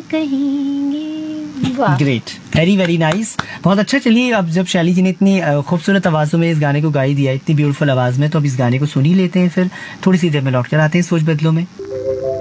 कहेंगे। वाह, great, very very nice, बहुत अच्छा। चलिए, अब जब शैली जी ने इतनी खूबसूरत आवाज़ों में इस गाने को गाई दिया, इतनी ब्यूटीफुल आवाज़ में, तो अब इस गाने को सुन ही लेते हैं, फिर थोड़ी सी देर में लौट कर आते हैं सोच बदलो में।